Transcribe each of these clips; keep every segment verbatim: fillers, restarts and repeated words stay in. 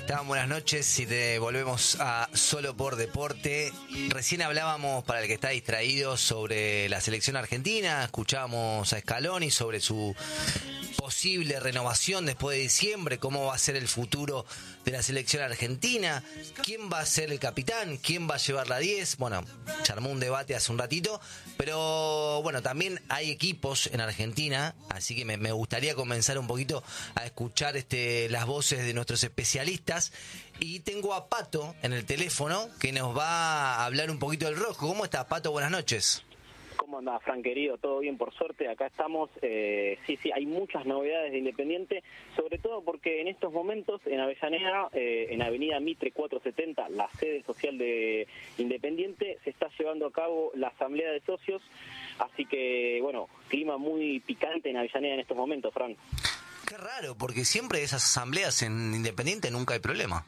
están? Buenas noches. Si te volvemos a Solo por Deporte. Recién hablábamos, para el que está distraído, sobre la selección argentina. Escuchábamos a Scaloni sobre su posible renovación después de diciembre, cómo va a ser el futuro de la selección argentina, quién va a ser el capitán, quién va a llevar la diez. Bueno, se armó un debate hace un ratito, pero bueno, también hay equipos en Argentina, así que me, me gustaría comenzar un poquito a escuchar este, las voces de nuestros especialistas. Y tengo a Pato en el teléfono, que nos va a hablar un poquito del rojo. ¿Cómo estás, Pato? Buenas noches. ¿Cómo andás, Fran, querido? ¿Todo bien, por suerte? Acá estamos. Eh, sí, sí, hay muchas novedades de Independiente, sobre todo porque en estos momentos, en Avellaneda, eh, en Avenida Mitre cuatrocientos setenta, la sede social de Independiente, se está llevando a cabo la asamblea de socios, así que, bueno, clima muy picante en Avellaneda en estos momentos, Fran. Qué raro, porque siempre esas asambleas en Independiente nunca hay problema.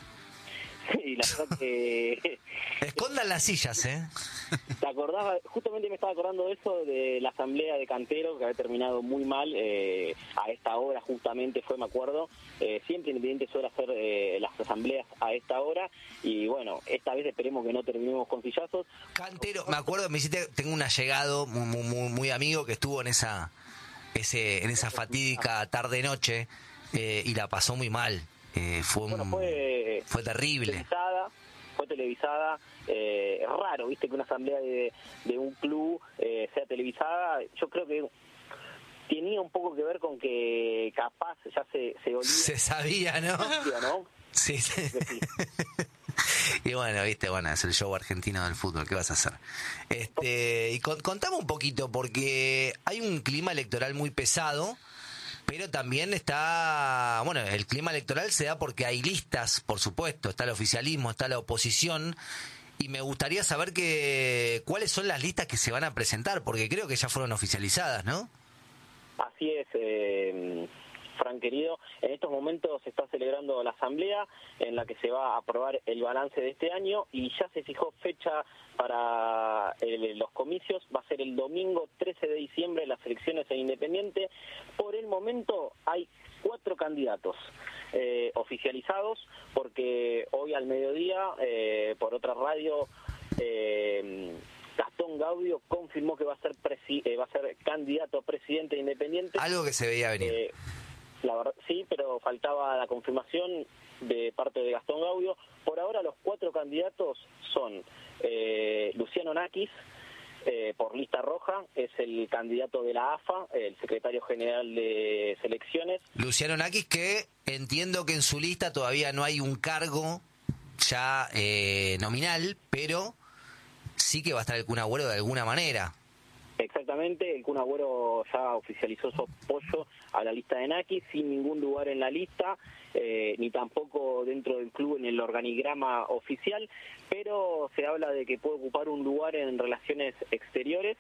Sí, la verdad que... Escondan las sillas, ¿eh? ¿Te acordás? Justamente me estaba acordando de eso, de la asamblea de canteros, que había terminado muy mal, eh, a esta hora justamente fue, me acuerdo. Eh, siempre Independiente suele hacer eh, las asambleas a esta hora, y bueno, esta vez esperemos que no terminemos con sillazos. Cantero, me acuerdo, me hiciste, tengo un allegado muy, muy, muy amigo que estuvo en esa, ese, en esa fatídica tarde-noche, eh, y la pasó muy mal. Eh, fue, un, bueno, fue, fue terrible. Televisada, fue televisada, eh, es raro, viste, que una asamblea de, de un club eh, sea televisada. Yo creo que tenía un poco que ver con que capaz ya se, se olía. Se sabía, ¿no? ¿no? Sí, sí. sí. Y bueno, viste, bueno, es el show argentino del fútbol, ¿qué vas a hacer? Este, y con, contame un poquito, porque hay un clima electoral muy pesado. Pero también está, bueno, el clima electoral se da porque hay listas, por supuesto, está el oficialismo, está la oposición, y me gustaría saber que cuáles son las listas que se van a presentar, porque creo que ya fueron oficializadas, ¿no? Así es, eh, Fran, querido. En estos momentos se está celebrando la asamblea en la que se va a aprobar el balance de este año, y ya se fijó fecha para el, los comicios. Va a ser el domingo trece de diciembre las elecciones en Independiente. Por el momento hay cuatro candidatos eh, oficializados, porque hoy al mediodía, eh, por otra radio, eh, Gastón Gaudio confirmó que va a ser presi eh, va a ser candidato a presidente de Independiente. Algo que se veía venir. Eh, la verdad, sí, pero faltaba la confirmación de parte de Gastón Gaudio. Por ahora los cuatro candidatos son eh, Luciano Nakis, eh, por lista roja, es el candidato de la A F A, el secretario general de selecciones. Luciano Nakis, que entiendo que en su lista todavía no hay un cargo ya eh, nominal, pero sí que va a estar el Kun Agüero de alguna manera. Exactamente, el Kun Agüero ya oficializó su apoyo a la lista de Nakis, sin ningún lugar en la lista, eh, ni tampoco dentro del club en el organigrama oficial, pero se habla de que puede ocupar un lugar en relaciones exteriores.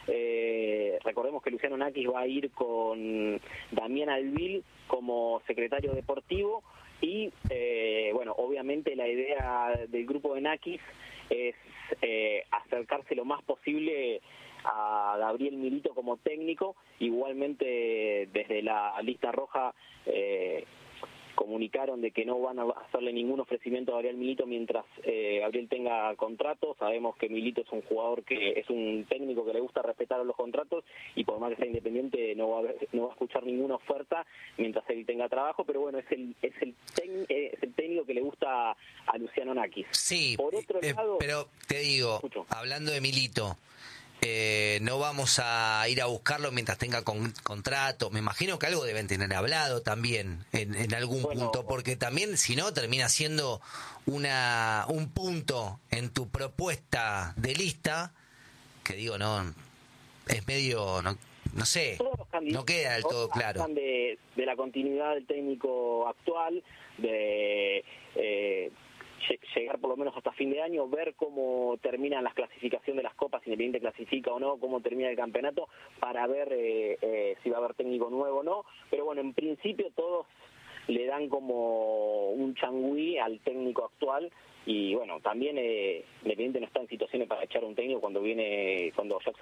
Eh, recordemos que Luciano Nakis va a ir con Damián Alvil como secretario deportivo, y eh, bueno, obviamente la idea del grupo de Nakis es eh, acercarse lo más posible a Gabriel Milito como técnico. Igualmente desde la lista roja eh, comunicaron de que no van a hacerle ningún ofrecimiento a Gabriel Milito mientras eh, Gabriel tenga contrato. Sabemos que Milito es un jugador que es un técnico que le gusta respetar los contratos, y por más que sea Independiente no va a, ver, no va a escuchar ninguna oferta mientras él tenga trabajo. Pero bueno, es el es el, tec, es el técnico que le gusta a Luciano Nakis. Sí, por otro eh, lado, pero te digo, escucho. Hablando de Milito, Eh, no vamos a ir a buscarlo mientras tenga con, contrato. Me imagino que algo deben tener hablado también en, en algún bueno, punto, porque también si no termina siendo una un punto en tu propuesta de lista que digo, no es medio, no, no sé, no queda del todo claro. De, de la continuidad del técnico actual, de eh, llegar por lo menos hasta fin de año, ver cómo terminan las clasificaciones de las copas, si Independiente clasifica o no, cómo termina el campeonato, para ver eh, eh, si va a haber técnico nuevo o no. Pero bueno, en principio todos le dan como un changüí al técnico actual, y bueno, también eh, Independiente no está en situaciones para echar un técnico cuando viene, cuando Jackson